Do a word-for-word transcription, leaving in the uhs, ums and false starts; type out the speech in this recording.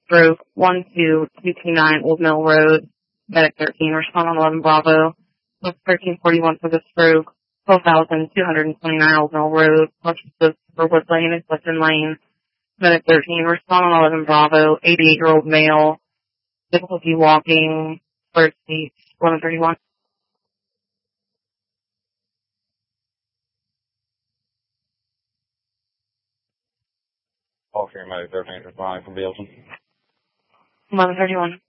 stroke, one two two two nine Old Mill Road, medic thirteen, respond on eleven Bravo, plus thirteen forty-one for the stroke, twelve thousand two hundred twenty-nine Old Mill Road, plus for Wood Lane and Clifton Lane, medic thirteen, respond on eleven Bravo, eighty-eight-year-old male, difficulty walking, first seat, eleven thirty-one. All for your medic thirteen, responding from Bealton. eleven thirty-one.